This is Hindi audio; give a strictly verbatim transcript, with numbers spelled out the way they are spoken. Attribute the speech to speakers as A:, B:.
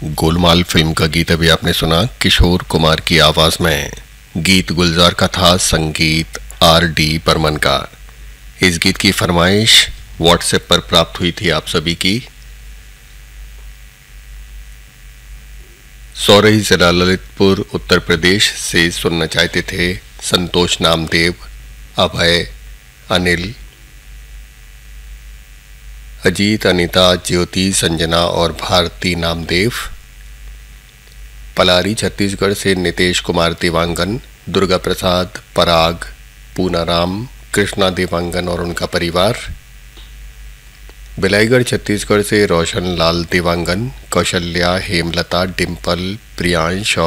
A: गोलमाल फिल्म का गीत अभी आपने सुना किशोर कुमार की आवाज में। गीत गुलजार का था, संगीत आर डी बर्मन का। इस गीत की फरमाइश व्हाट्सएप पर प्राप्त हुई थी आप सभी की। सौरही जिला ललितपुर उत्तर प्रदेश से सुनना चाहते थे संतोष नामदेव, अभय, अनिल, अजीत, अनीता, ज्योति, संजना और भारती नामदेव। पलारी छत्तीसगढ़ से नितेश कुमार देवांगन, दुर्गा प्रसाद, पराग, पूनाराम, कृष्णा देवांगन और उनका परिवार। बिलाईगढ़ छत्तीसगढ़ से रोशन लाल देवांगन, कौशल्या, हेमलता, डिंपल, प्रियांश